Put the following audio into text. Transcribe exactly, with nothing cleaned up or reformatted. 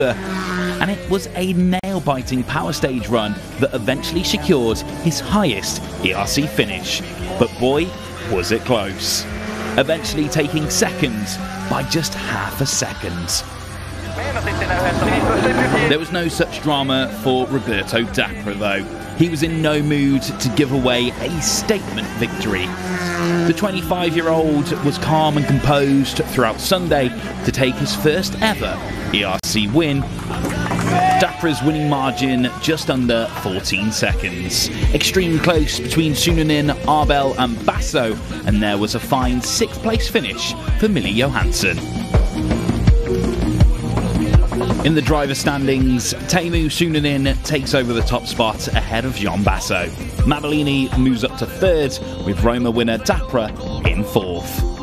and it was a nail-biting power stage run that eventually secured his highest E R C finish. But boy, was it close. Eventually taking second by just half a second. There was no such drama for Roberto Dapra though. He was in no mood to give away a statement victory. The twenty-five-year-old was calm and composed throughout Sunday to take his first ever E R C win. Dapra's winning margin just under fourteen seconds. Extremely close between Suninen, Arbel and Basso, and there was a fine sixth place finish for Millie Johansson. In the driver standings, Teemu Suninen takes over the top spot ahead of Jean Basso. Mabolini moves up to third, with Roma winner Dapra in fourth.